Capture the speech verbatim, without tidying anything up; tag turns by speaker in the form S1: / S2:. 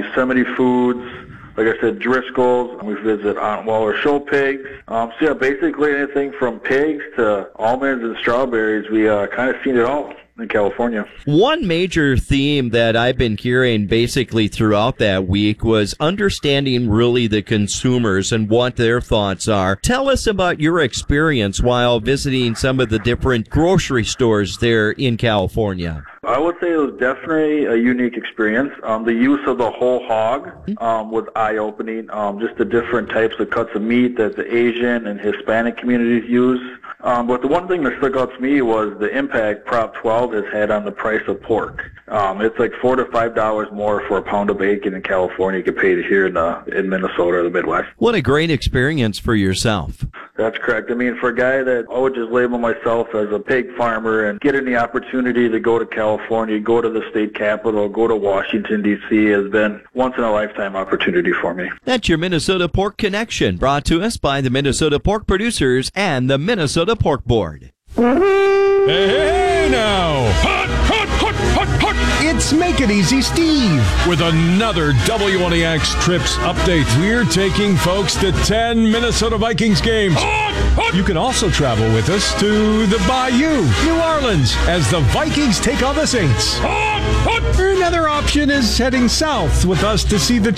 S1: Yosemite Foods, like I said, Driscoll's. We visit Aunt Waller Show Pigs. Um, so yeah, basically anything from pigs to almonds and strawberries, we uh, kind of seen it all in California.
S2: One major theme that I've been hearing basically throughout that week was understanding really the consumers and what their thoughts are. Tell us about your experience while visiting some of the different grocery stores there in California.
S1: I would say it was definitely a unique experience. Um, the use of the whole hog um, was eye-opening. Um, just the different types of cuts of meat that the Asian and Hispanic communities use. Um, but the one thing that stuck out to me was the impact Prop twelve has had on the price of pork. Um, it's like four to five dollars more for a pound of bacon in California compared to here in, uh, in Minnesota or the Midwest.
S2: What a great experience for yourself.
S1: That's correct. I mean, for a guy that I would just label myself as a pig farmer and getting the opportunity to go to California, go to the state capitol, go to Washington, D C has been once-in-a-lifetime opportunity for me.
S2: That's your Minnesota Pork Connection, brought to us by the Minnesota Pork Producers and the Minnesota Pork Board.
S3: Hey, hey now! Hot, hot, hot, hot, hot! It's Make It Easy Steve with another W N E X Trips update. We're taking folks to ten Minnesota Vikings games. Hot, hot! You can also travel with us to the Bayou, New Orleans, as the Vikings take on the Saints. Hot, hot! Another option is heading south with us to see the